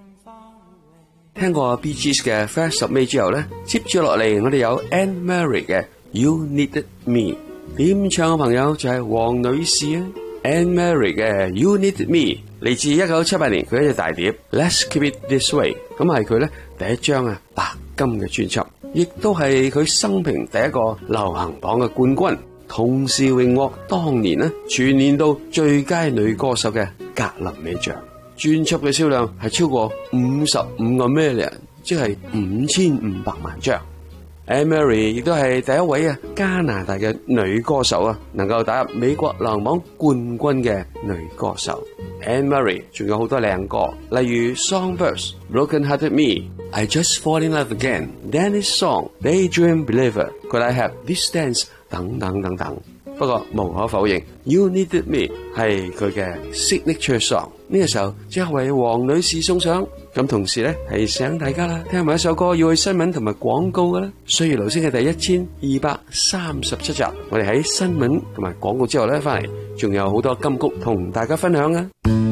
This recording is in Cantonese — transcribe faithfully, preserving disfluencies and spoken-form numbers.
聽過 Bee Gees 嘅 First of May 之後呢，接住落嚟我哋有 Anne Murray 嘅 You Needed Me， 點唱嘅朋友就係黃女士啊。Anne Murray 嘅 You Needed Me 嚟自一九七八年佢一隻大碟 Let's Keep It This Way， 咁係佢呢第一張啊白金嘅專輯，亦都係佢生平第一個流行榜嘅冠軍，同時榮獲當年呢全年度最佳女歌手嘅格林美獎。專輯嘅銷量係超過五十五個 million， 即係五千五百萬張。Anne Murray 亦都係第一位啊加拿大嘅女歌手啊，能夠打入美國流行榜冠軍嘅女歌手。Anne Murray 仲有好多靚歌，例如 Songbirds、Broken Hearted Me、I Just Fall in Love Again、Danny's Song、Daydream Believer、Could I Have This Dance 等等等等。不過無可否認 You Needed Me 係佢嘅 signature song， 呢個時候即係為黃女士送上。咁同時咧係醒大家啦，聽埋一首歌要去新聞同埋廣告噶啦。歲月留聲嘅第一千二百三十七集，我哋喺新聞同埋廣告之後咧翻嚟，仲有好多金曲同大家分享啊。